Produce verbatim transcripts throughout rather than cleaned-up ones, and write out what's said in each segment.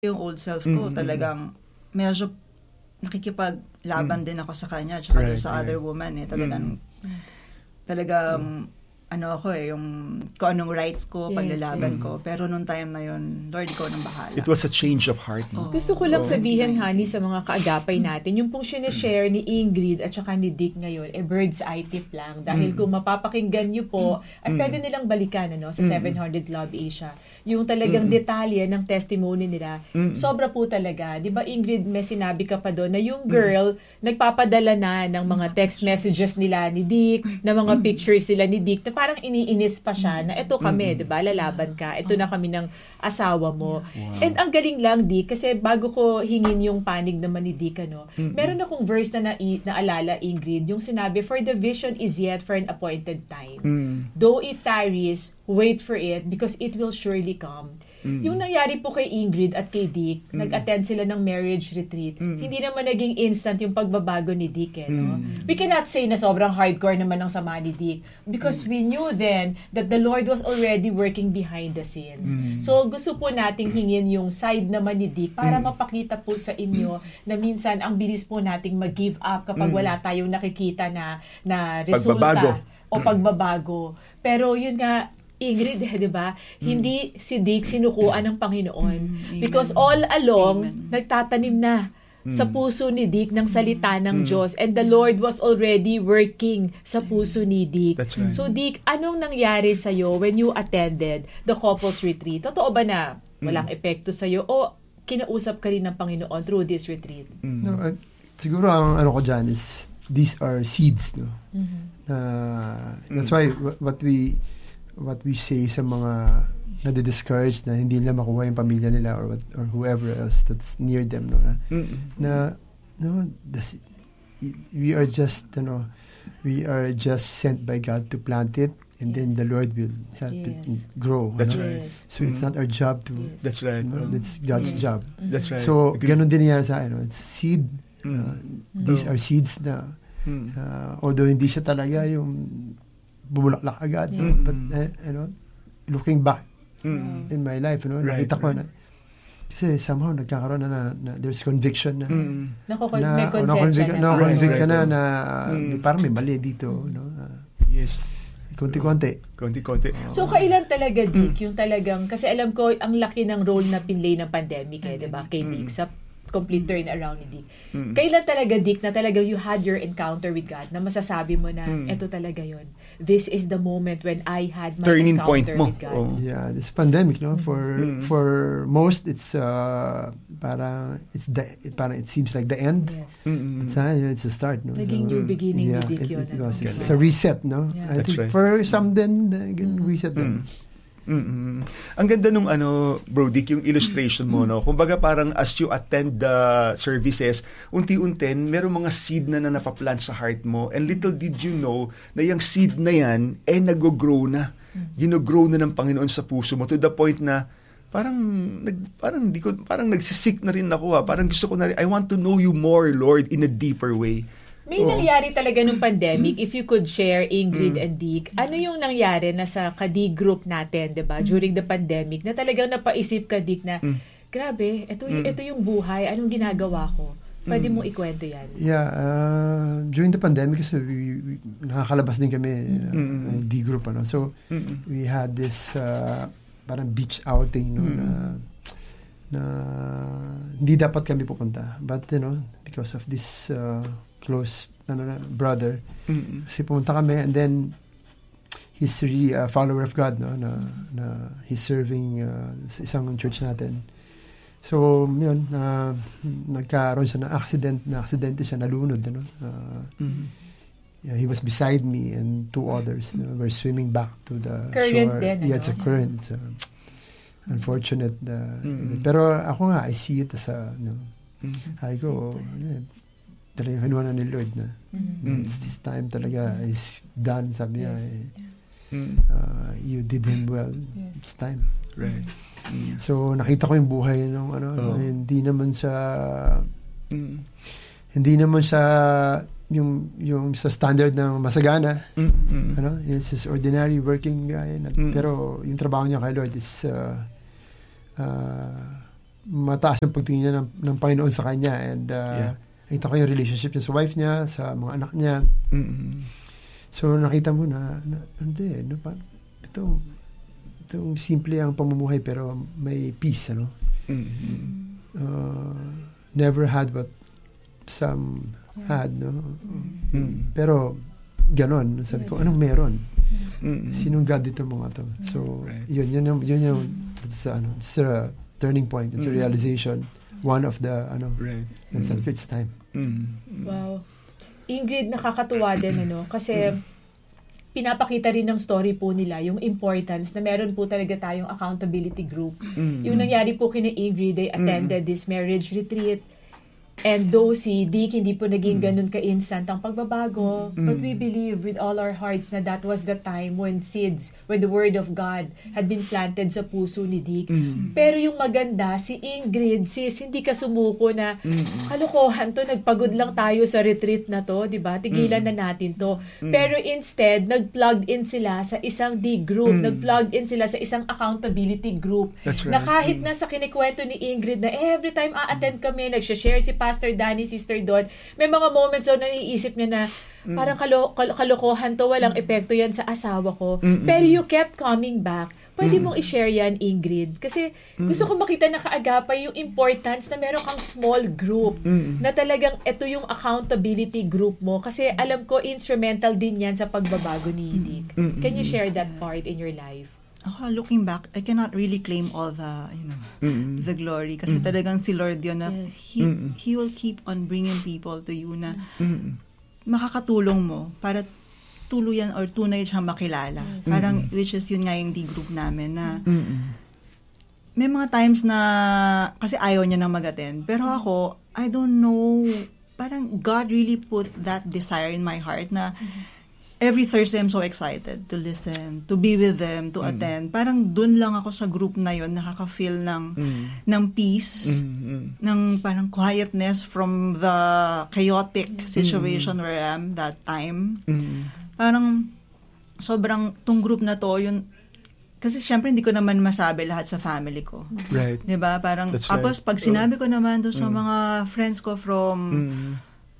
yung old self ko, mm-hmm. talagang medyo nakikipaglaban mm-hmm. din ako sa kanya at saka right, sa right. other woman eh. Talagang, mm-hmm. talagang, mm-hmm. ano ako eh, yung kung anong rights ko, yes, paglalaban yes. ko. Pero nung time na yun, Lord, ikaw nang bahala. It was a change of heart. No? Oh. Gusto ko lang oh. sabihin, honey, sa mga kaagapay natin, yung pong sinashare ni Ingrid at saka ni Dick ngayon, eh, bird's eye tip lang. Dahil mm. kung mapapakinggan nyo po, at mm. pwede nilang balikan ano, sa mm. seven hundred Love Asia, yung talagang mm. detalye ng testimony nila, mm. sobra po talaga. Di ba, Ingrid, may sinabi ka pa doon na yung girl, mm. nagpapadala na ng mga text messages nila ni Dick, na mga mm. pictures sila ni Dick, na parang iniinis pa siya na eto kami, mm. 'di ba? Lalaban ka. Ito na kami ng asawa mo. Wow. And ang galing lang, Dick, kasi bago ko hingin yung panig naman ni Dick, ano, mm-hmm. meron akong verse na na- naalala, Ingrid, yung sinabi, for the vision is yet for an appointed time. Mm. Though it tarries, wait for it because it will surely come. Mm. Yung nangyari po kay Ingrid at kay Dick, mm. nag-attend sila ng marriage retreat. Mm. Hindi naman naging instant yung pagbabago ni Dick, eh, no? Mm. We cannot say na sobrang hardcore naman ng sama ni Dick because mm. we knew then that the Lord was already working behind the scenes. Mm. So gusto po nating hingin yung side naman ni Dick para mm. mapakita po sa inyo na minsan ang bilis po nating mag-give up kapag mm. wala tayong nakikita na na resulta pagbabago. o pagbabago. Pero yun nga, Ingrid, di ba? Mm. Hindi si Dick sinukuan ng Panginoon. Mm. Because all along, Amen. nagtatanim na mm. sa puso ni Dick ng salita ng mm. Diyos. And the Lord was already working sa puso ni Dick. That's right. So, Dick, anong nangyari sa'yo when you attended the couples retreat? Totoo ba na walang mm. epekto sa'yo? O kinausap ka rin ng Panginoon through this retreat? Mm. No, uh, siguro ang ano ko dyan is, these are seeds. No? Mm-hmm. Uh, that's why what we what we say sa mga nade-discourage na hindi nila makuha yung pamilya nila or what, or whoever else that's near them, no, na, mm-hmm. na no, this, we are just, you know, we are just sent by God to plant it, and yes. then the Lord will help yes. it grow. That's no? right. So it's not our job to. Yes. That's right. You know, that's God's yes. job. Mm-hmm. That's right. So ganun din nangyari sa akin. No? It's seed. Mm-hmm. Uh, these mm-hmm. are seeds na. Mm-hmm. Uh, although hindi siya talaga yung bumulaklak agad, yeah. no? But uh, you know, looking back mm. in my life, you know, right, nakita ko right. na kasi somehow nagkakaroon na, na, na there's conviction na mm. na may conviction na, na, na convict ka na na mm. parang may mali dito, no? Uh, yes. Konti-konti. Konti-konti. So, kailan talaga, Dick, yung talagang, kasi alam ko, ang laki ng role na pinlay ng pandemic, eh, diba, kay Dick, sa complete turnaround ni Dick. Mm. Kailan talaga, Dick, na talaga you had your encounter with God na masasabi mo na, mm. eto talaga yon. This is the moment when I had my turning encounter point mo. with God. Oh. Yeah, this pandemic, no? Mm. For mm. for most, it's uh, parang it's the it, parang it seems like the end. Yes. Mm-hmm. It's uh, it's a start, no? Naging so, new beginning yeah, ni Dick it, yun. It, it was, ano? it's a reset, no? Yeah. I That's think right. for some then, uh, again, mm. reset them. Mm. Mm-mm. Ang ganda nung ano, Bro Dick, yung illustration mo, no? Kumbaga parang as you attend the services, unti-unti, merong mga seed na na napaplant sa heart mo, and little did you know na yung seed na yan, eh nag-grow na. Gino-grow na ng Panginoon sa puso mo to the point na parang nag, parang di ko parang nagsisik na rin ako, ha? Parang gusto ko na rin, I want to know you more, Lord, in a deeper way. May oh. nangyari talaga nung pandemic, if you could share, Ingrid mm. and Dick, ano yung nangyari na sa Kadig group natin, diba, during the pandemic, na talagang napaisip ka, Dick, na, mm. grabe, ito, mm. ito yung buhay, anong ginagawa ko? Pwede mm. mo ikwento yan. Yeah, uh, during the pandemic, kasi we, we, nakakalabas din kami, mm. uh, D group, ano, so, mm. we had this, uh, parang beach outing, no, mm. na, na, hindi dapat kami pupunta, but, you know, because of this, uh, close ano, brother. Mm-hmm. Kasi pumunta kami, and then he's really a follower of God, no, na, na he's serving uh, sa isang church natin. So yun, uh, nagkaroon siya ng accident, na aksidente siya, nalunod, ano. Uh, mm-hmm. Yeah, he was beside me and two others. No, we're swimming back to the current shore. Then, yeah, it's a current. So, unfortunate. Uh, mm-hmm. Pero ako nga, I see it as a, no, mm-hmm. I go, yeah, talaga kinuha na ni Lord na mm-hmm. it's this time talaga is done, sabi niya, yes. eh, uh, you did him well, yes. It's time, right? Yes. So nakita ko yung buhay ng ano, oh. hindi naman siya mm. hindi naman siya yung yung sa standard ng masagana, mm-hmm. ano, he's just ordinary working guy, na, mm. pero yung trabaho niya kay Lord is uh, uh, mataas yung pagtingin niya ng, ng Panginoon sa kanya. And uh, Yeah. nakita ko yung relationship niya sa wife niya, sa mga anak niya. Mm-mm. So, nakita mo na, na hindi, no, pa, ito, itong simple ang pamumuhay pero may peace, ano? Mm-mm. Uh, never had what some had, no? Mm-mm. Pero, ganon. Sabi ko, anong meron? Mm-mm. Sinong God dito mga to? So, Right. yun, yun yung, yun yung, it's, ano, it's a turning point. It's a realization. One of the, ano, Right. and sabi ko, it's time. Mm-mm. Wow. Ingrid, nakakatuwa din, ano? Kasi, pinapakita rin ng story po nila yung importance na meron po talaga tayong accountability group. Mm-mm. Yung nangyari po kina Ingrid, they attended this marriage retreat. And though si Dick, hindi po naging ganun ka-instant ang pagbabago, but we believe with all our hearts na that was the time when seeds, when the word of God had been planted sa puso ni Dick. Pero yung maganda, si Ingrid, sis, hindi ka sumuko na, kalokohan to, nagpagod lang tayo sa retreat na to, di ba? Tigilan na natin to. Pero instead, nag-plugged in sila sa isang D group, nag-plugged in sila sa isang accountability group. That's right. Na kahit na sa kinikwento ni Ingrid na every time a-attend kami, nag-share si Pastor Danny, Sister Don, may mga moments daw na naiisip niya na parang kalo- kal- kalokohan to, walang epekto yan sa asawa ko. Pero you kept coming back. Pwede mong i-share yan, Ingrid. Kasi gusto ko makita na kaagapay yung importance na meron kang small group na talagang ito yung accountability group mo. Kasi alam ko instrumental din yan sa pagbabago ni Dick. Can you share that part in your life? Ako, looking back, I cannot really claim all the, you know, Mm-mm. the glory. Kasi talagang si Lord yun na Yes. he, Mm-mm. he will keep on bringing people to you na Mm-mm. makakatulong mo para tuluyan or tunay siyang makilala. Yes. Parang, which is yun nga yung D-group namin na Mm-mm. may mga times na kasi ayaw niya nang mag-attend. Pero ako, I don't know, parang God really put that desire in my heart na every Thursday I'm so excited to listen, to be with them, to attend. Parang dun lang ako sa group na yun, nakaka-feel ng, Mm. ng peace, Mm-mm. ng parang quietness from the chaotic situation where I am that time. Mm-mm. Parang sobrang, tong group na to, yun, kasi syempre hindi ko naman masabi lahat sa family ko. Right. Diba? Parang, That's right. tapos pag sinabi ko naman doon sa mga friends ko from, Mm.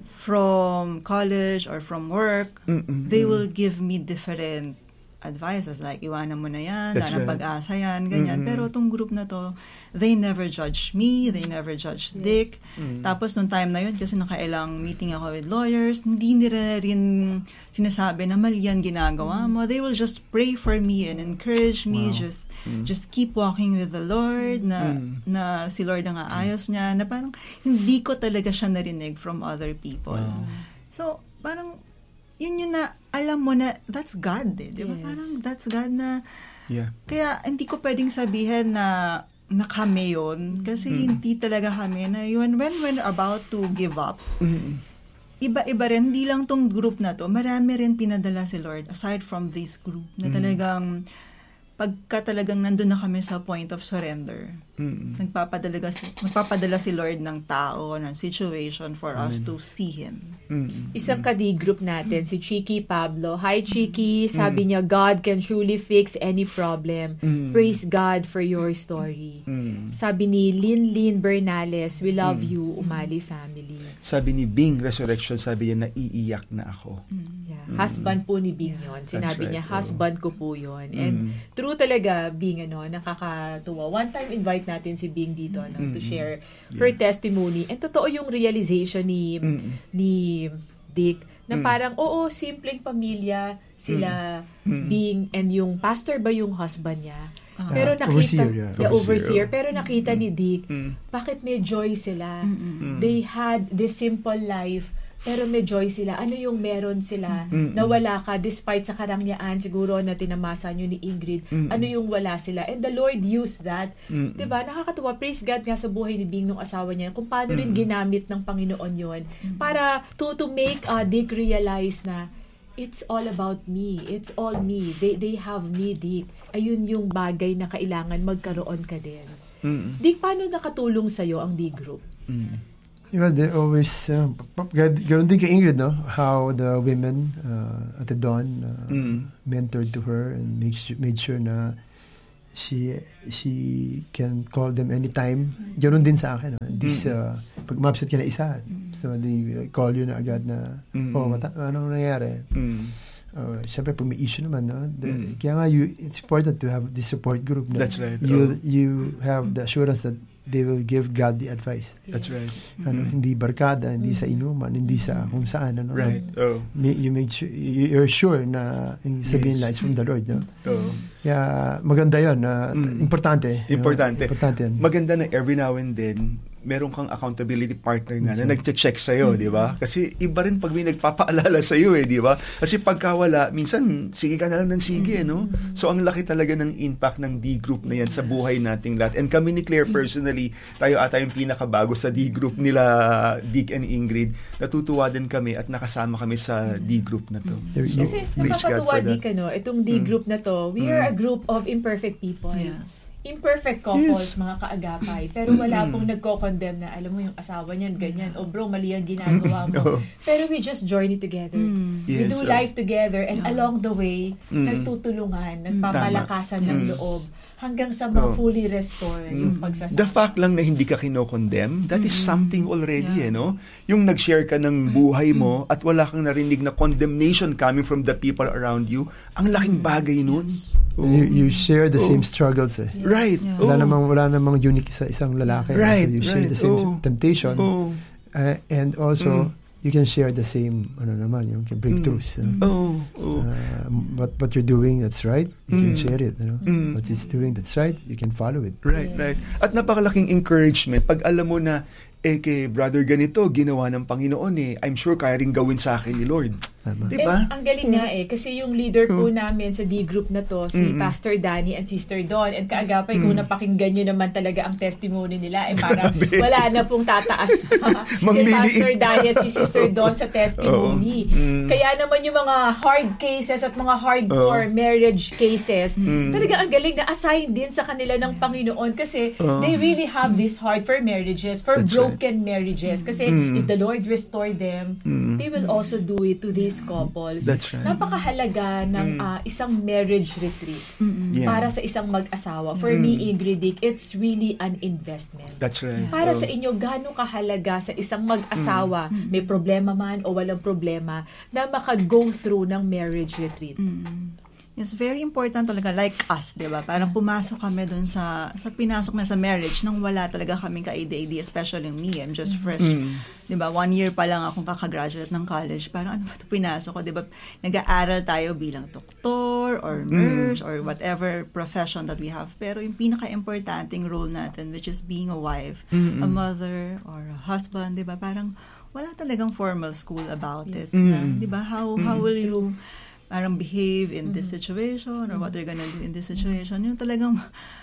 from college or from work, Mm-mm. they will give me different advices like iwanan mo na yan, That's wala nang right. pag-asa yan, ganyan. Mm-mm. Pero tong group na to, they never judge me, they never judge Dick. Mm. Tapos nung time na yun, kasi nakailang meeting ako with lawyers, hindi nila rin sinasabi na mali yan ginagawa mo. They will just pray for me and encourage me, Wow. just Mm. just keep walking with the Lord, na Mm. na si Lord ang aayos niya, na parang hindi ko talaga siya narinig from other people. Wow. So, parang yun yun na alam mo na that's God eh, di ba? Yes. Parang that's God na Yeah. kaya hindi ko pwedeng sabihin na na kami yun kasi hindi talaga kami na yun when when about to give up. Mm-mm. Iba-iba rin, hindi lang tong group na to, marami rin pinadala si Lord aside from this group na talagang pagka talagang nandun na kami sa point of surrender. Mm-mm. Nagpapadala si, nagpapadala si Lord ng tao, ng situation for us to see Him. Mm-mm. Isang ka-D-group natin, si Chiki Pablo. Hi, Chiki. Sabi niya, God can truly fix any problem. Mm. Praise God for your story. Mm. Sabi ni Lin Lin Bernales, we love you, Umali family. Sabi ni Bing Resurrection, sabi niya, naiiyak na ako. Yeah. Husband po ni Bing yon. Sinabi right, niya, oo. husband ko po yon. And Mm. true talaga, Bing, ano, nakakatuwa. One time invite natin si Bing dito no, to Mm-mm. share her testimony. And totoo yung realization ni Mm-mm. ni Dick na Mm. parang, oo, simpleng pamilya sila Mm. Bing and yung pastor ba yung husband niya. Ah. Pero Ah, nakita, overseer, yeah. yeah, overseer. Overseer, Pero nakita ni Dick, Mm. bakit may joy sila? Mm-mm. They had this simple life, pero may joy sila. Ano yung meron sila Mm-mm. na wala ka despite sa karangyaan siguro na tinamasa nyo ni Ingrid? Mm-mm. Ano yung wala sila? And the Lord used that. Mm-mm. Diba? Nakakatuwa. Praise God nga sa buhay ni Bing nung asawa niya. Kung paano rin ginamit ng Panginoon yon para to to make uh, Dick realize na it's all about me. It's all me. They they have me, Dick. Ayun yung bagay na kailangan magkaroon ka din. Mm. Dick, paano nakatulong sa'yo ang D-group? Mm. Well, they always, uh, p- p- ganoon din kay Ingrid, no? How the women uh, at the dawn uh, Mm. mentored to her and make su- made sure na she she can call them anytime. Ganun din sa akin. No? This, uh, pag ma-upset ka na isa, so they call you na agad na, mm. oh, mata- anong nangyari? Mm. Uh, Siyempre, pag may issue naman, no? The, mm. kaya nga, you, it's important to have this support group. No? That's right. You, oh. you have the assurance that they will give godly advice. That's right. Ano, mm-hmm. Hindi barkada, hindi mm-hmm. sa inuman, hindi sa kung saan. Ano, right. Oh. You make sure, you're sure na yung sabihin yes. lies from the Lord. No? Oh. Kaya maganda yun. Uh, mm. Importante. Importante. You know? Importante. Maganda na every now and then, meron kang accountability partner nga na right. nagche-check sa'yo, mm-hmm. di ba? Kasi iba rin pag may nagpapaalala sa'yo eh, di ba? Kasi pagka wala, minsan, sige ka na lang ng sige, mm-hmm. no? So, ang laki talaga ng impact ng D-group na yan sa buhay nating lahat. And kami ni Claire personally, tayo ata yung pinakabago sa D-group nila, Dick and Ingrid. Natutuwa din kami at nakasama kami sa D-group na to. So, kasi nakakatuwa, Dick, ano, itong D-group mm-hmm. na to, we mm-hmm. are a group of imperfect people. Yes. Imperfect couples, yes. mga kaagapay. Pero wala pong nagko-condemn na, alam mo yung asawa niyan, ganyan. O bro, mali ang ginagawa mo. oh. Pero we just journey together. Mm. Yes, we do so, life together. And yeah. along the way, mm. nagtutulungan, nagpapalakasan mm. ng loob. Hanggang sa ma-fully restore mm. yung pagsasama. The fact lang na hindi ka kino-condemn, that mm. is something already, yeah. eh, no? Yung nag-share ka ng buhay mo at wala kang narinig na condemnation coming from the people around you, ang laking bagay nun. Yes. Oh. You, you share the oh. same struggles, eh. Yes. Right. Yeah. Wala, oh. namang, wala namang unique sa isang lalaki. Right. So you share right. the same oh. temptation. Oh. Uh, and also, mm. you can share the same, ano naman, yung breakthroughs. Mm. Uh, oh, oh. Uh, what, what you're doing, that's right. You mm. can share it. You know? Mm. What he's doing, that's right. You can follow it. Right, yes. right. At napakalaking encouragement. Pag alam mo na, eh, kay brother ganito, ginawa ng Panginoon eh. I'm sure kaya rin gawin sa akin ni Lord. Tama. Diba? And ang galing nga eh, kasi yung leader po namin sa D-group na to, si mm-hmm. Pastor Danny and Sister Dawn, and kaagapay mm-hmm. kung napakinggan nyo naman talaga ang testimony nila, eh parang wala na pong tataas pa kay Pastor Danny at kay Sister Dawn sa testimony. Oh. Mm-hmm. Kaya naman yung mga hard cases at mga hardcore oh. marriage cases, mm-hmm. talaga ang galing na assign din sa kanila ng Panginoon kasi oh. they really have this heart for marriages, for That's broken right. marriages. Kasi mm-hmm. if the Lord restore them, mm-hmm. they will also do it to these couples. That's right. Napakahalaga ng uh, isang marriage retreat mm-hmm. yeah. para sa isang mag-asawa. For mm-hmm. me, Ingrid, Dick, it's really an investment. That's right. Para oh. sa inyo, gaano kahalaga sa isang mag-asawa, mm-hmm. may problema man o walang problema, na maka-go through ng marriage retreat. Mm-hmm. It's very important talaga, like us, di ba? Parang pumasok kami dun sa, sa pinasok na sa marriage nang wala talaga kaming ka-idea, especially me, I'm just fresh. Mm. Di ba? One year pa lang akong kakagraduate ng college. Parang ano ba ito pinasok ko? Di ba? Nag-aaral tayo bilang doktor or nurse mm. or whatever profession that we have. Pero yung pinaka-importanting role natin, which is being a wife, mm-hmm. a mother, or a husband, di ba? Parang wala talagang formal school about yes. it. Mm. Na, di ba? How, mm. how will you parang behave in this situation or what they're gonna do in this situation. Yung talagang,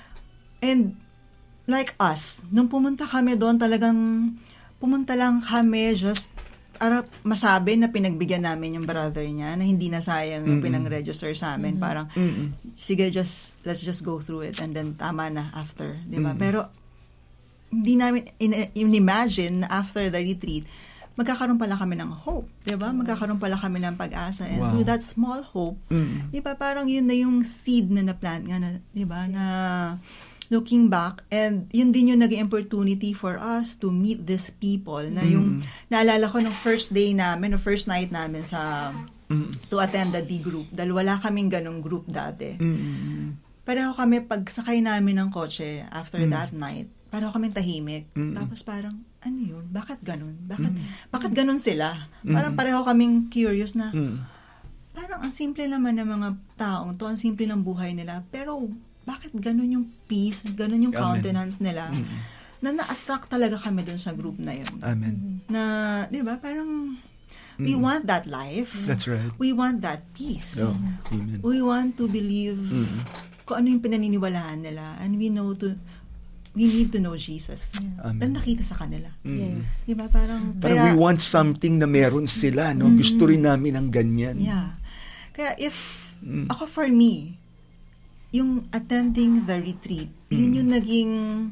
and like us, nung pumunta kami doon, talagang pumunta lang kami just para masabi na pinagbigyan namin yung brother niya, na hindi na sayang yung mm-hmm. pinang-register sa amin. Mm-hmm. Parang, mm-hmm. sige, just, let's just go through it and then tama na after. Diba? Mm-hmm. Pero, hindi namin in- in-imagine na after the retreat, magkakaroon pala kami ng hope, 'di ba? Magkakaroon pala kami ng pag-asa, and wow. through that small hope, mm. 'di ba, parang yun na yung seed na na-plant nga na, 'di ba, na looking back, and yun din yung naging opportunity for us to meet these people na yung mm. naalala ko nung first day namin, o first night namin sa mm. to attend the D group, dahil wala kaming ganung group dati. Mm. Pareho kami pagsakay namin ng kotse after mm. that night. Pareho kaming tahimik. Mm. Tapos parang, ano yun? Bakit ganun? Bakit, mm. bakit ganun sila? Mm. Parang pareho kaming curious na, mm. parang ang simple naman ng mga taong to, ang simple ng buhay nila. Pero, bakit ganun yung peace, ganun yung Amen. Countenance nila? Mm. Na na-attract talaga kami dun sa group na yun. Amen. Na, di ba, parang, we mm. want that life. That's right. We want that peace. Oh, amen. We want to believe mm. kung ano yung pinaniniwalaan nila. And we know to, we need to know Jesus. Yeah. Dan nakita sa kanila. Mm. Yes. Diba? Parang, parang kaya, we want something na meron sila, no? Mm, gusto rin namin ang ganyan. Yeah. Kaya if, mm. ako for me, yung attending the retreat, mm. yun yung naging,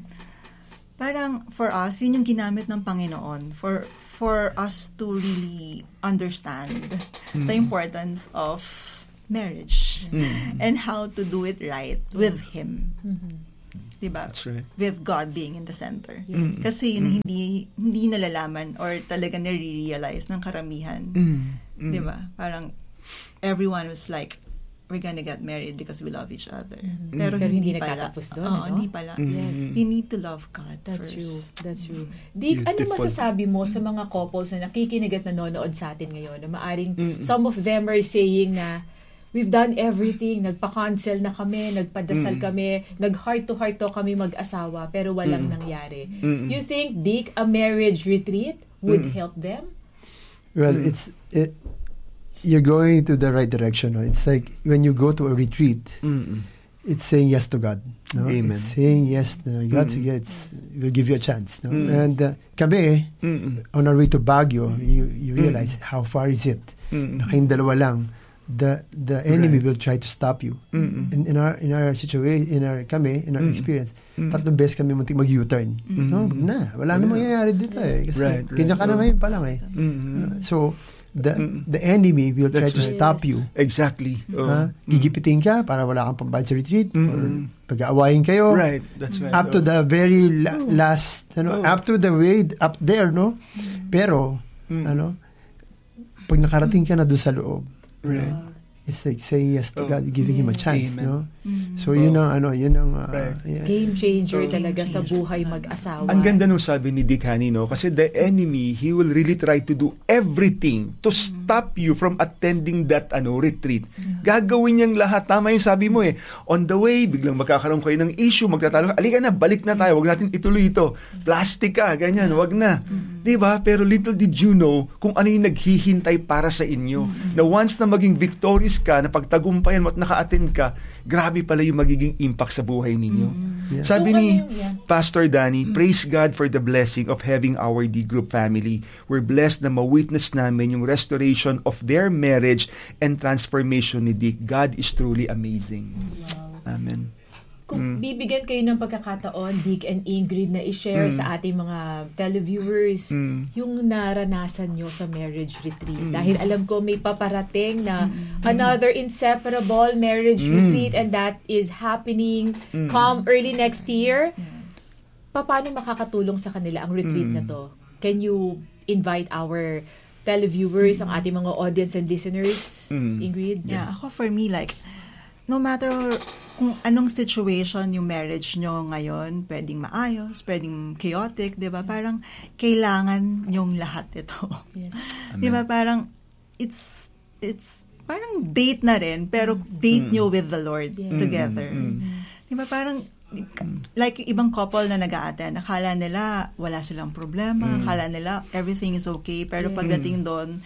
parang for us, yun yung ginamit ng Panginoon for for us to really understand mm. the importance of marriage Mm. and how to do it right with Him. Mhm. Diba? That's right. With God being in the center. Yes. Kasi yun, hindi hindi nalalaman or talaga nare-realize ng karamihan. Mm. Mm. Diba? Parang everyone was like, we're gonna get married because we love each other. Mhm. Pero, Pero hindi, hindi pala. nagtatapos doon, Oo, ano? hindi pala. Yes. You need to love God That's first. true. That's true. Dick, ano Beautiful. masasabi mo sa mga couples na nakikinig at nanonood sa atin ngayon na maaring Mm. some of them are saying na we've done everything, nagpa-cancel na kami, nagpadasal Mm. kami, nag-heart to heart to kami mag-asawa pero walang Mm. nangyari. Mm. You think, Dick, a marriage retreat would Mm. help them? Well, Mm. it's it, you're going to the right direction. No? It's like when you go to a retreat, Mm. it's saying yes to God. No? Amen. It's saying yes to God. Mm. It's, will give you a chance. No? Mm. And uh, kami, Mm. on our way to Baguio, you, you realize how far is it? Mm. Na kayong dalawa lang. The the enemy Right. will try to stop you. Mm. In, in our in our situation, in our kami, in our Mm. experience, Mm. tatlong beses kami muntik mag-U-turn. Mm. No, wag na, wala na mangyayari dito eh. Kasi Right, right. ganyan ka na Oh. ngayon pa lang eh. Mm. So the Mm. the enemy will try That's to right. stop Yes. you. Exactly. Oh. Ha? Gigipitin ka para wala kang pambayad sa retreat Mm. or pag-aawayin kayo. Right. That's right. Up to Oh. the very la- last, ano, Oh. up to the way up there, no? Pero, Mm. ano, pag nakarating ka na doon sa loob, Right. it's like saying yes to Oh. God, giving Him a Yes. chance, Amen. no? Mm. So, yun ang, ano, yun ang, uh, Right. yeah. Game changer Oh. talaga sa Game changer. buhay mag-asawa. Ang ganda nung sabi ni Dick Honey, no? Kasi the enemy, he will really try to do everything to stop you from attending that ano retreat. Gagawin niyang lahat. Tama yung sabi mo eh. On the way, biglang magkakaroon kayo ng issue, magtatalo ka, alika na, balik na tayo, wag natin ituloy ito. Plastic ka, ganyan, wag na. Diba? Pero little did you know kung ano yung naghihintay para sa inyo. Na once na maging victorious ka, na pagtagumpayan mo at naka-attend ka, grabe pala yung magiging impact sa buhay ninyo. Yeah. Sabi Kung ni ano yung- yeah. Pastor Danny, praise God for the blessing of having our D-Group family. We're blessed na ma-witness namin yung restoration of their marriage and transformation ni Dick. God is truly amazing. Wow. Amen. Kung Mm. bibigyan kayo ng pagkakataon, Dick and Ingrid, na i-share Mm. sa ating mga televiewers Mm. yung naranasan nyo sa marriage retreat. Dahil alam ko may paparating na another inseparable marriage Mm. retreat and that is happening Mm. come early next year. Yes. Paano makakatulong sa kanila ang retreat Mm. na to? Can you invite our televiewers, ang ating mga audience and listeners, Mm. Ingrid? Yeah, ako for me, like, no matter kung anong situation yung marriage nyo ngayon, pwedeng maayos, pwedeng chaotic, di ba? Parang kailangan yung lahat ito. Yes. Di ba? Parang, it's, it's, parang date na rin, pero date nyo with the Lord Yeah. together. Mm. Di ba? Parang, like yung ibang couple na nag-a-attend, akala nila wala silang problema, Mm. akala nila everything is okay, pero Yeah. pagdating doon,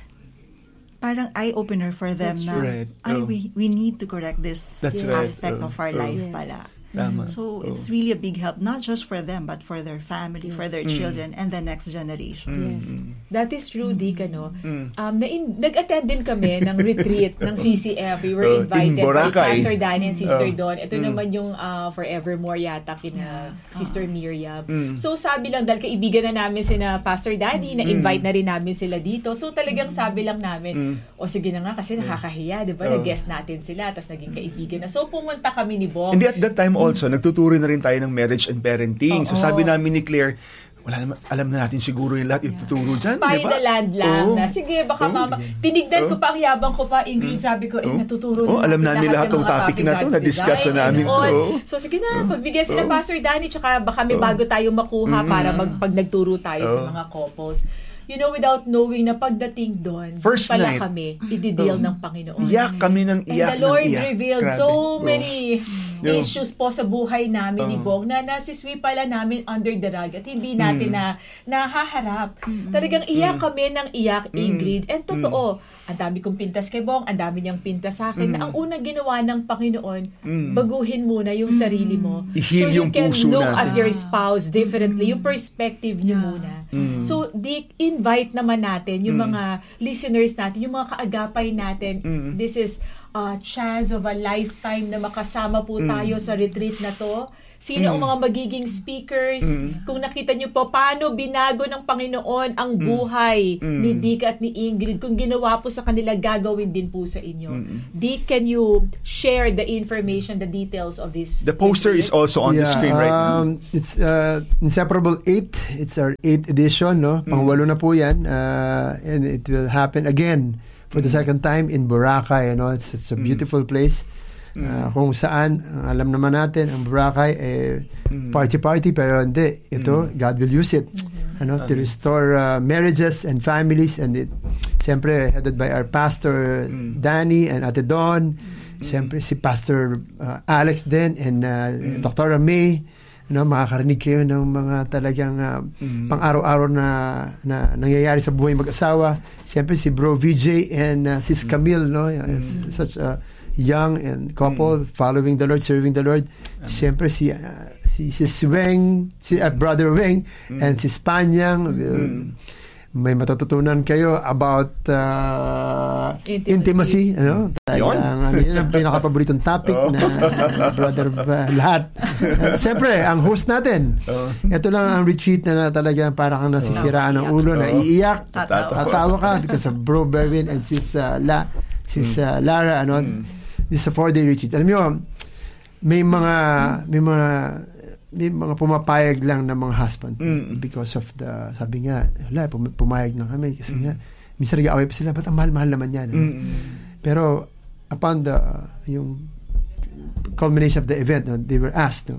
parang eye-opener for them That's na, right. ay, Oh. we, we need to correct this That's right. aspect Oh. of our Oh. life Yes. pala. Tama. So, Oh. it's really a big help, not just for them, but for their family, Yes. for their Mm. children, and the next generation. Yes. Mm. That is true, Dick, ano? Mm. Um, na in, nag-attend din kami ng retreat ng C C F. We were Oh, in invited by Boracay. Pastor Danny and Sister Oh. Dawn. Ito Mm. naman yung uh, Forevermore yata kina Yeah. Sister Miriam. Mm. So sabi lang, dahil kaibigan na namin sina Pastor Danny, na-invite na rin namin sila dito. So talagang sabi lang namin, Mm. o sige na nga kasi nakakahiya, di ba? Oh. Nag-guest natin sila, tapos naging kaibigan na. So pumunta kami ni Bong. Hindi, at that time also, nagtuturo na rin tayo ng marriage and parenting. So Oo. sabi namin ni Claire, wala naman, alam na natin siguro yung lahat ituturo dyan, Spy di ba? the land lang Oo. na, sige, baka Oo. mama, tinignan ko Oo. pa ang yabang ko pa, Ingrid, sabi ko, eh, Oo. natuturo Oo, na alam natin namin lahat ng tong mga topic na to, God's na-discuss design na namin and to. all. Oo. So, sige na, pagbigyan sila Oo. Pastor Danny, tsaka baka may Oo. bago tayong makuha Mm. para mag, pag nagturo tayo sa Oo. mga couples. You know, without knowing na pagdating doon, First pala night. kami, i-deal Oo. ng Panginoon. Iyak kami ng And iyak the Lord ng iyak. revealed Grabe. so Oo. many Yeah. issues po sa buhay namin ni Oo. Bong na nasiswi pala namin under the rug at hindi natin Mm. na nahaharap. Talagang iyak kami ng iyak, Ingrid. And totoo, ang dami kong pintas kay Bong, ang dami niyang pintas sa akin, na ang unang ginawa ng Panginoon, Mm. baguhin muna yung sarili mo. I-heal So you yung can puso look natin. at your spouse differently, yung perspective niyo Yeah. muna. Mm. So, di invite naman natin yung Mm. mga listeners natin, yung mga kaagapay natin. Mm. This is a chance of a lifetime na makasama po Mm. tayo sa retreat na to. sino Mm. ang mga magiging speakers. Mm. Kung nakita niyo po, paano binago ng Panginoon ang buhay Mm. ni Dick at ni Ingrid. Kung ginawa po sa kanila, gagawin din po sa inyo. Mm. Dick, can you share the information, the details of this? The poster is also on the screen right now. um, It's uh, Inseparable eight. It's our eighth edition, no? Pangwalo na po yan. Uh, and it will happen again for the second time in Boracay. You know? It's, it's a beautiful place. Uh, kung saan, ang alam naman natin, ang Boracay, eh, party-party, pero hindi. Ito, God will use it. Ano, to restore uh, marriages and families. And it, siyempre, headed by our pastor, Danny and Ate Dawn. Siyempre, si Pastor uh, Alex din and uh, Doctor May. Ano, makakarinig kayo ng mga talagang uh, Mm. pang-araw-araw na, na nangyayari sa buhay mag-asawa. Siyempre, si Bro V J and uh, Sis Camille, no? Mm. Such a young and couple mm. following the Lord, serving the Lord. Amen. Siyempre, si, uh, si, si Weng, si uh, Brother Weng, mm. and si Spanyang. Will, mm. May matututunan kayo about uh, intimacy. intimacy ano? Yun? Ang, ano, yun ang pinaka-paboritong topic oh. na brother ba, lahat. Uh, Siyempre, ang host natin. Oh. Ito lang ang retreat na, na talaga parang kang nasisiraan ng ulo, oh. na iiyak. Tatawa. Tatawa ka because of Bro Berwin and Sis, uh, La, Sis uh, Lara. Ano? Mm. This is a four-day retreat. Alam niyo, may mga may mga may mga pumapayag lang ng mga husband mm. because of the, sabi nga, wala, pum- pumayag na kami kasi mm. nga, minsan nag-away pa sila, ba't ang mahal-mahal naman yan? Mm. Pero, upon the, uh, yung culmination of the event, no, they were asked, no,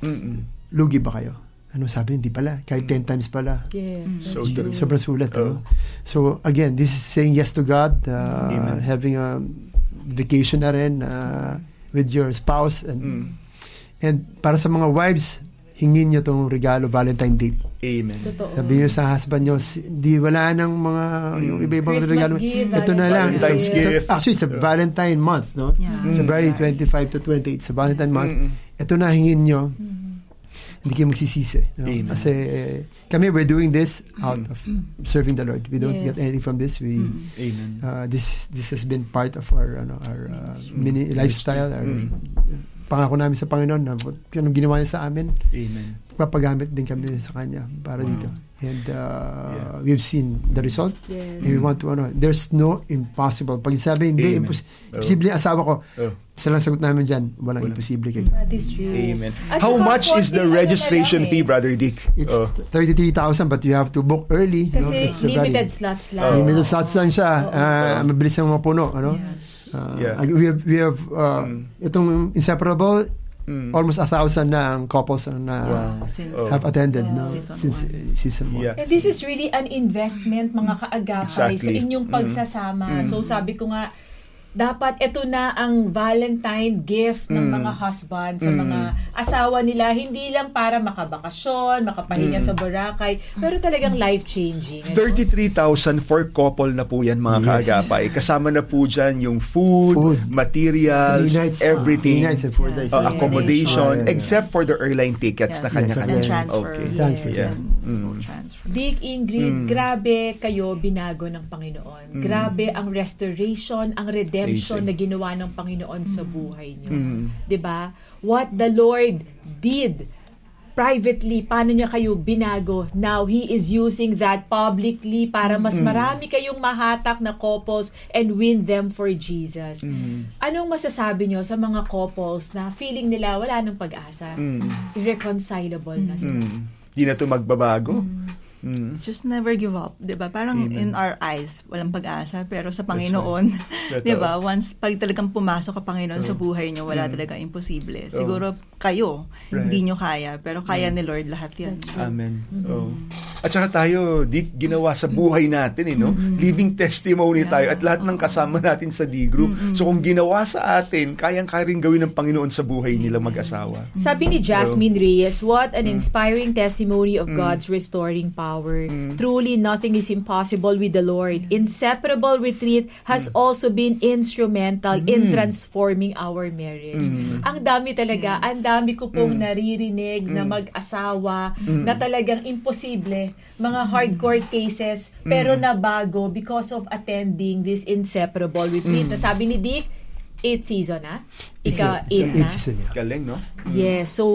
lugi ba kayo? Ano sabi? Hindi pala. Kahit ten times pala. Yes. So true. Sobrang sulat. Oh. Ano? So, again, this is saying yes to God, uh, having a vacation na rin uh, with your spouse, and mm. And para sa mga wives, hingin nyo itong regalo, Valentine Day. Amen. Totoo. Sabihin nyo sa husband nyo, di wala nang mga, mm. yung iba-ibang Christmas regalo. gift, Ito na lang. Valentine's It's a, gift. So, actually, it's a Valentine month, no? Yeah. Mm. February Right. twenty-five to twenty-eight, it's a Valentine month. Mm. Ito na hingin nyo. Mm-hmm. Hindi kayo magsisisi. No? Amen. Kasi eh, kami, we're doing this out of serving the Lord. We don't Yes. get anything from this. We Amen. uh, this this has been part of our ano our uh, mini lifestyle, our Mm. pangako namin sa Panginoon na anong ginawa niya sa amin, Amen. papagamit din kami sa Kanya para Wow. dito. And uh, Yeah. we've seen the result. Yes. And we want to, ano, there's no impossible. Pag sabi, hindi, Amen. impos- Oh. imposible yung asawa ko. Oh. Isa lang sagot namin dyan, walang Walang. imposible kay. That is true. Amen. At How saka much is the konting ano registration na lang eh. fee, Brother Dick? It's Oh. thirty-three thousand but you have to book early. no? Kasi It's February. limited slots lang. Oh. Limited slots lang siya. Oo. Uh, mabilis ang mapuno. Ano? Yes. Uh, Yeah. We have, we have uh, Mm. itong Inseparable, Mm. almost a thousand na ang couples ang na Wow. Since, Oh. have attended Since no? season since one. uh, season one. Yeah. And this is really an investment, mga kaagapay, sa Exactly. inyong pagsasama. Mm. So sabi ko nga, dapat ito na ang Valentine gift ng Mm. mga husband sa Mm. mga asawa nila, hindi lang para makabakasyon, makapahinga Mm. sa Boracay, pero talagang life-changing. thirty-three thousand for couple na po yan, mga Yes. kaagapay. Kasama na po dyan yung food, Food. materials, Three nights, everything. three nights and four days. Uh, Yes. accommodation, Yes. except for the airline tickets na Yes. kanya-kanya. And transfer. Okay. Yes. Transfer, Yeah. And Mm. transfer. Dick, Ingrid, Mm. grabe kayo binago ng Panginoon. Mm. Grabe ang restoration, ang redemption Amazing. na ginawa ng Panginoon sa buhay niyo. Mm. 'Di ba? What the Lord did privately, paano niya kayo binago? Now, He is using that publicly para mas marami kayong mahatak na couples and win them for Jesus. Mm. Anong masasabi niyo sa mga couples na feeling nila wala nang pag-asa? Mm. Irreconcilable na sila. Mm. Di na to magbabago. Mm. Just never give up, 'di ba? Parang Amen. in our eyes, walang pag-asa, pero sa Panginoon, That's 'di ba? Once pag talagang pumasok ka Panginoon sa Oh. buhay niyo, wala Mm. talaga imposible. Oh. Siguro kayo, Right. hindi niyo kaya, pero kaya ni Lord lahat 'yan. Amen. Oh. At saka tayo, di ginawa sa buhay natin, eh, no? Living testimony tayo at lahat ng kasama natin sa D-Group. So kung ginawa sa atin, kayang-kaya rin gawin ng Panginoon sa buhay nila mag-asawa. Sabi ni Jasmine Reyes, what an Mm. inspiring testimony of Mm. God's restoring power. Mm. Truly, nothing is impossible with the Lord. Inseparable Retreat has also been instrumental in Mm. transforming our marriage. Mm. Ang dami talaga, Yes. ang dami ko pong Mm. naririnig na Mm. mag-asawa Mm. na talagang imposible, mga hardcore cases, pero nabago because of attending this Inseparable Retreat. Mm. Na sabi ni Dick, eighth season na? Ika, Yeah, eight eighth na? season, yeah. Galing, no? Yes. So,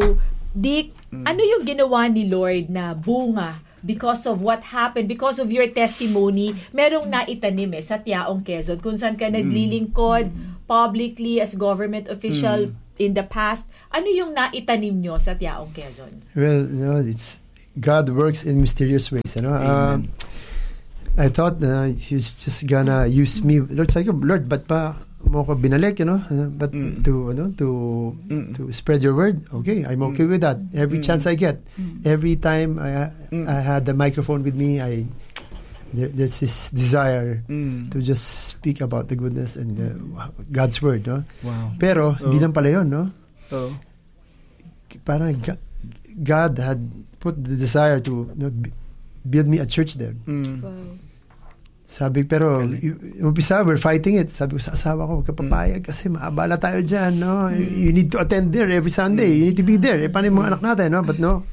Dick, mm. ano yung ginawa ni Lord na bunga because of what happened, because of your testimony, merong naitanim eh, sa Tiaong Quezon, kung saan ka naglilingkod mm. publicly as government official mm. in the past. Ano yung naitanim nyo sa Tiaong Quezon? Well, you know, it's God works in mysterious ways. You know? Um, I thought uh, He's just gonna use me. Lord, sabi ko, Lord, ba't pa mo ko binalik, you know? Uh, but mm. to, ano, to, mm. to spread your word, okay, I'm okay mm. with that. Every mm. chance I get, mm. every time I, mm. I had the microphone with me, I there, there's this desire mm. to just speak about the goodness and uh, God's word, no? Wow. Pero, oh. di lang pala yun, no? Oh. Parang God had put the desire to, you know, build me a church there. Mm. Wow. Sabi, pero, umpisa, we're fighting it. Sabi ko sa asawa ko, huwag ka papayag kasi maabala tayo dyan, no? Mm. You need to attend there every Sunday. You need to be there. E, paano yung mga anak natin, no? But no,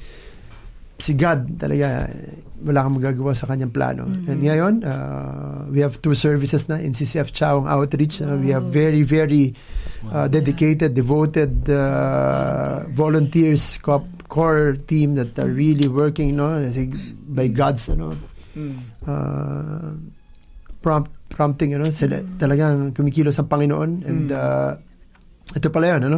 si God talaga, wala kang magagawa sa kanyang plano. Mm-hmm. And ngayon, uh, we have two services na in C C F Chaong Outreach. Uh, we have very, very uh, dedicated, devoted uh, volunteers, co- core team that are really working, no? By God's, ano, uh, prompt, prompting, ano, sila, talagang kumikilos ang Panginoon. And uh, ito pala yun, ano?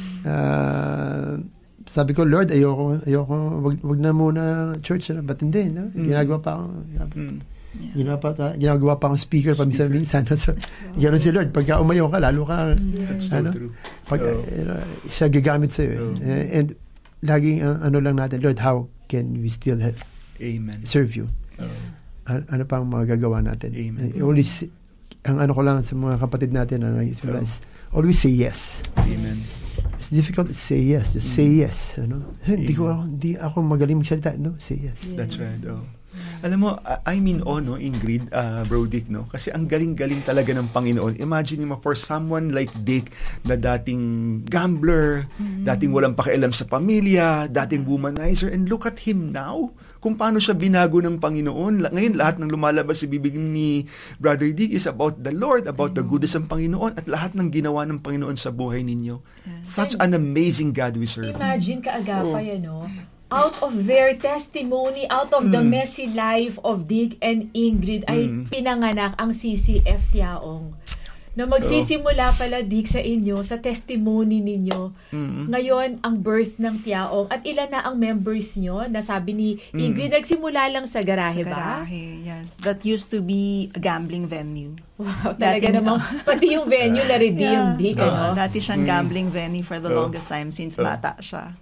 Uh, sabi ko, Lord, ayoko, ayoko, wag, wag na muna church, ano? Ba't hindi, no? Ginagawa pa ako, mm. ginagawa pa, ginagawa pa akong speaker paminsan-minsan. So, gano'n si Lord, pagka umayaw ka, lalo ka, yes. ano? So pag, oh. uh, siya gagamit sa'yo. Oh. Uh, and, laging, uh, ano lang natin, Lord, how can we still have, Amen. serve you? Oh. An- ano pang magagawa natin? Amen. Uh, always, ang ano ko lang sa mga kapatid natin, ano, is, oh. always say yes. Amen. It's difficult to say yes. Just mm. say yes. Ano? Hindi ko ako, hindi ako magaling magsalita. No, say yes. yes. That's right. Oh. Alam mo, I mean, oh, no, Ingrid, uh, Bro Dick, no? Kasi ang galing-galing talaga ng Panginoon. Imagine mo, for someone like Dick, na dating gambler, mm-hmm. dating walang pakialam sa pamilya, dating womanizer, and look at him now. Kung paano siya binago ng Panginoon. Ngayon, lahat ng lumalabas sa bibig ni Brother Dick is about the Lord, about the goodness ng Panginoon, at lahat ng ginawa ng Panginoon sa buhay ninyo. Yes. Such an amazing God we serve. Imagine kaagapay, oh. ano? Out of their testimony, out of mm. the messy life of Dick and Ingrid, ay mm. pinanganak ang C C F Tiaong. Na magsisimula pala, Dick, sa inyo, sa testimony ninyo. Mm-hmm. Ngayon, ang birth ng Tiaong. At ilan na ang members nyo? Nasabi ni Ingrid, mm-hmm. nagsimula lang sa garahe sa ba? Sa garahe, yes. That used to be a gambling venue. Wow, talaga namang, pati yung venue na redeem, yeah. Dick, uh, ano? Dati siyang mm-hmm. gambling venue for the oh. longest time since oh. bata siya.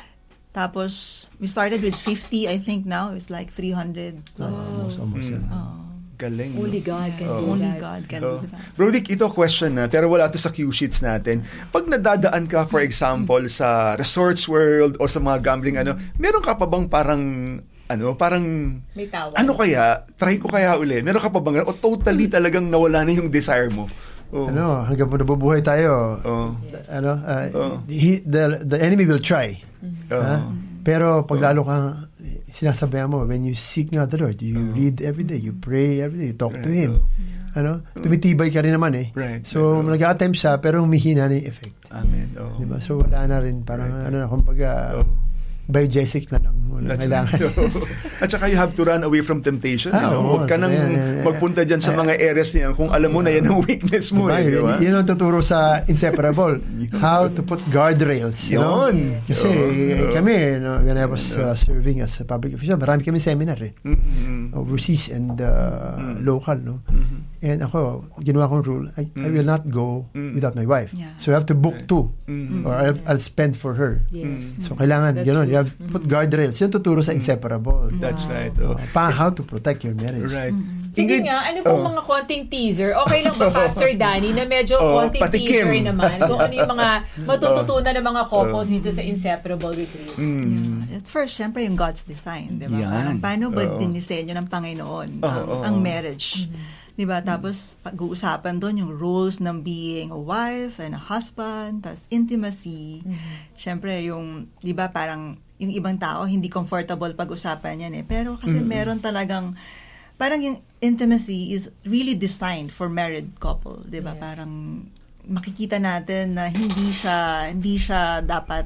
Tapos, we started with fifty, I think now. It's like three hundred plus. Oh, almost, mm. oh. Galing. Only no? God can yes, do only that. God can oh. do that. Bro Dick, ito question na, pero wala ito sa cue sheets natin. Pag nadadaan ka, for example, sa Resorts World o sa mga gambling, ano, meron ka pa bang parang, ano, parang, may tawag. Ano kaya, try ko kaya uli, meron ka pa bang, o totally talagang nawala na yung desire mo? Oh. Ano, hanggang po nabubuhay tayo, oh. yes. ano, uh, oh. he, the, the enemy will try. Mm-hmm. Oh. Uh, pero pag lalo kang sinasabayan mo, when you seek nga the Lord, you oh. read every day, you pray every day, you talk right. to Him. Oh. Ano, tumitibay ka rin naman eh. Right. So, right. nag-attempt siya, pero humihina na yung effect. Amen. Oh. Diba? So, wala na rin. Parang, right. ano na, kumbaga, oh. biogesic na lang. Wala kailangan. Right. At saka you have to run away from temptation. Ah, you know? oh, Huwag ka nang yeah, yeah, yeah. magpunta dyan sa mga areas niya kung alam mo na yan ang weakness mo. Diba? Eh, diba? Yun ang tuturo sa Inseparable. How to put guardrails. You know? Yun. Kasi oh, kami, no, when I was uh, serving as a public official, marami kami seminar eh. Mm-hmm. Overseas and uh, mm-hmm. local. No? Mm-hmm. And ako, ginawa kong rule, I, mm-hmm. I will not go mm-hmm. without my wife. Yeah. So I have to book right. two. Mm-hmm. Or I'll, I'll spend for her. Yes. So kailangan, That's gano'n, true. you have to put guardrails. Yun tuturo sa Inseparable. That's wow. right. Oh. Uh, pa, how to protect your marriage. Right. Mm-hmm. Sige Ingrid, nga, ano pong oh. mga konting teaser? Okay lang ba, Pastor Danny, na medyo oh, konting patikim. teaser naman kung ano yung mga matututunan ng mga couples dito sa Inseparable Retreat? Mm. Yeah. At first, syempre yung God's design, di ba? Yan. Parang paano ba oh. dinisenyo ng Panginoon oh, ang, oh. ang marriage? Mm-hmm. Di ba? Tapos, pag-uusapan doon yung rules ng being a wife and a husband, tapos intimacy. Mm-hmm. Syempre, yung, di ba, parang yung ibang tao, hindi comfortable pag-usapan yan eh. Pero kasi mm-hmm. meron talagang, parang yung intimacy is really designed for married couple. Di ba? Yes. Parang makikita natin na hindi siya, hindi siya dapat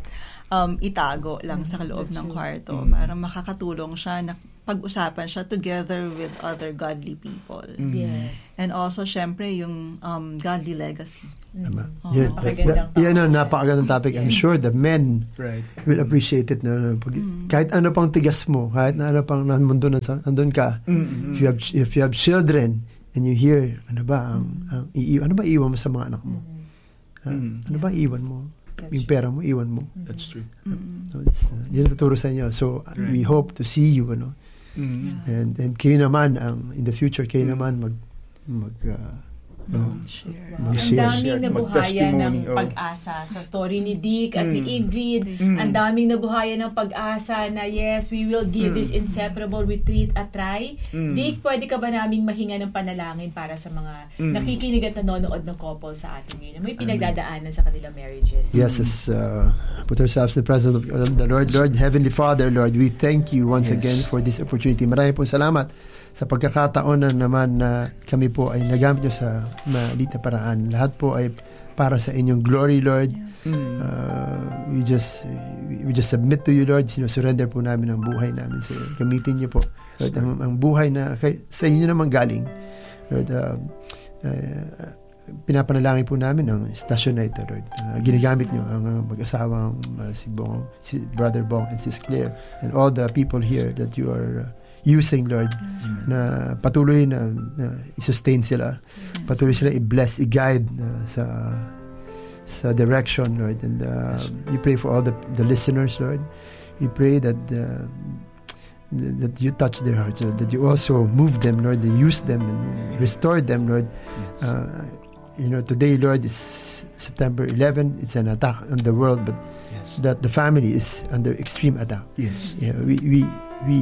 um, itago lang sa loob ng kwarto. Mm. Para makakatulong siya na pag-usapan siya together with other godly people. Mm. Yes. And also, syempre, yung um, godly legacy. Tama. Oh. Yeah, that, that, yan ang napakagandang topic. I'm sure the men right. will appreciate it. No, no, pag, mm. Kahit ano pang tigas mo, kahit na ano pang mundo na nandun ka, mm-hmm. if you have if you have children and you hear, ano ba ang, ang i- ano ba iwan mo sa mga anak mo? Mm-hmm. Uh, mm. Ano ba iwan mo? That's yung pera mo, iwan mo. That's true. Mm-hmm. So, it's, uh, yun ang tuturo sa inyo. So, right. we hope to see you, ano. Mm-hmm. And and kayo naman ang in the future kayo mm-hmm. naman mag mag uh, No. Wow. Ang daming nabuhayan ng pag-asa sa story ni Dick at mm. ni Ingrid. Mm. Ang daming nabuhayan ng pag-asa na yes, we will give mm. this inseparable retreat a try. Mm. Dick, pwede ka ba naming mahinga ng panalangin para sa mga mm. nakikinig at nanonood ng couple sa atin ngayon? May pinagdadaanan sa kanilang marriages. Yes, as uh, put ourselves in the presence of the Lord, Lord, Heavenly Father, Lord, we thank you once yes. again for this opportunity. Maraming po salamat sa pagkakataon na naman na kami po ay nagamit nyo sa maliit na paraan. Lahat po ay para sa inyong glory, Lord. Yes. Uh, we just we just submit to you, Lord. Sinusurrender po namin ang buhay namin sa iyo. Gamitin niyo po, Lord, ang, ang buhay na kay, sa inyo naman galing. Lord, uh, uh, pinapanalangin po namin ang stasyon na ito, Lord. Uh, ginagamit nyo ang uh, mag-asawang uh, si Bong, si Brother Bong and Sis Claire and all the people here that you are uh, using, Lord, mm-hmm. na patuloy na, na i-sustain sila. Mm-hmm. Patuloy sila i-bless, i-guide uh, sa sa direction, Lord. And uh, yes. we pray for all the, the listeners, Lord. We pray that uh, that you touch their hearts, Lord, that you also move them, Lord, that you use them and restore them, Lord. Yes. Uh, you know, today, Lord, is September eleventh. It's an attack on the world, but yes. that the family is under extreme attack. Yes. Yeah, we we we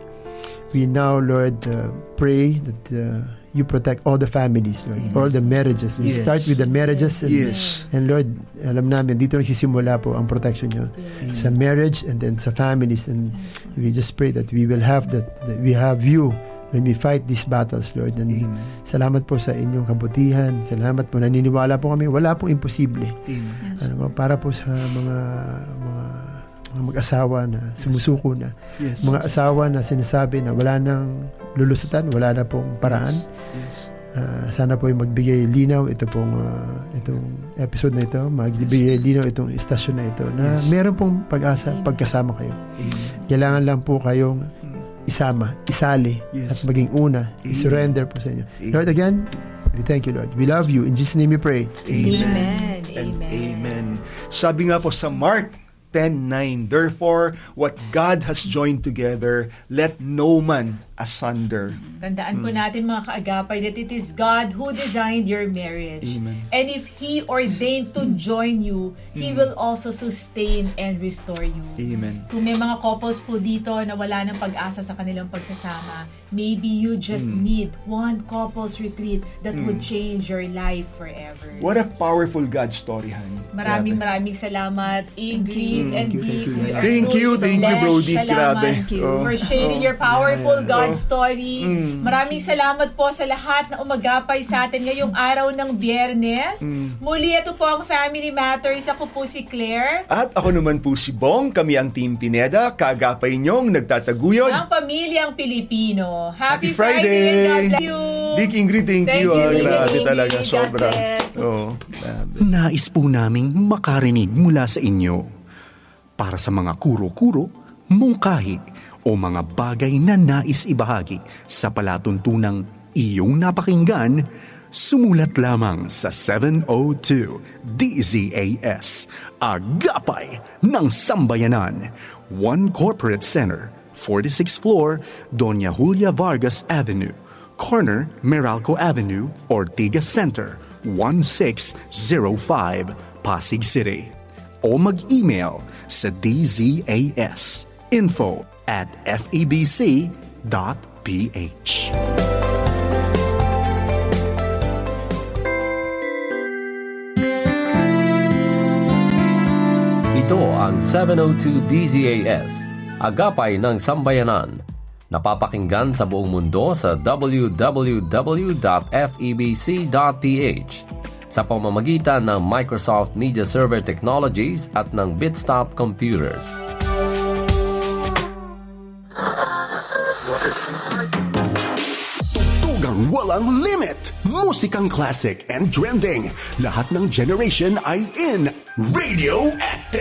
We now, Lord, uh, pray that uh, you protect all the families, Lord, yes. all the marriages. We yes. start with the marriages. And, yes. and Lord, alam namin, dito nagsisimula po ang protection nyo yes. sa marriage and then sa families. And we just pray that we will have that, that we have you when we fight these battles, Lord. And Amen. Salamat po sa inyong kabutihan. Salamat po. Naniniwala po kami. Wala pong imposible. Yes. Ano, para po sa mga mga mga mag-asawa na sumusuko na. Yes. Mga asawa na sinasabi na wala nang lulusutan, wala na pong paraan. Yes. Uh, sana po yung magbigay linaw ito pong uh, itong episode na ito, magbigay linaw itong istasyon na ito na yes. meron pong pag-asa pagkasama kayo. Yes. Kailangan lang po kayong isama, isali yes. at maging una, i-surrender po sa inyo. Amen. Lord, again, we thank you, Lord. We love you. In Jesus' name we pray. Amen. Amen. Amen. Amen. Sabi nga po sa Mark ten nine, therefore, what God has joined together, let no man asunder. Tandaan mm. po natin mga kaagapay that it is God who designed your marriage. Amen. And if He ordained to join you, He mm. will also sustain and restore you. Amen. Kung may mga couples po dito na wala ng pag-asa sa kanilang pagsasama, maybe you just mm. need one couples retreat that mm. would change your life forever. What a powerful God story, honey. Maraming Grabe. maraming salamat, Ingrid mm. and Dick. Thank you, thank you, Brody. Grabe. Oh. For sharing oh. your powerful God story. Mm. Maraming salamat po sa lahat na umagapay sa atin ngayong araw ng Biyernes. Mm. Muli, ito po ang Family Matters. Ako po si Claire. At ako naman po si Bong. Kami ang Team Pineda. Kaagapay niyong nagtataguyod ang pamilyang Pilipino. Happy Happy, Friday! Friday. God bless you! Dick, Ingrid, thank, thank you. you Ah, grabe Ingrid. talaga. God Sobra. bless. Oh, Nais po naming makarinig mula sa inyo para sa mga kuro-kuro, mungkahi, o mga bagay na nais ibahagi sa palatuntunang iyong napakinggan, sumulat lamang sa seven oh two D Z A S, Agapay ng Sambayanan, One Corporate Center, forty-sixth floor, Doña Julia Vargas Avenue, corner Meralco Avenue, Ortigas Center, one six zero five, Pasig City. O mag-email sa D Z A S info at f e b c dot p h. Ito ang seven oh two D Z A S, Agapay ng Sambayanan. Napapakinggan sa buong mundo sa w w w dot f e b c dot p h. sa pamamagitan ng Microsoft Media Server Technologies at ng Bitstop Computers. Tugtugang walang limit, musikang classic and trending. Lahat ng generation ay in Radio Active.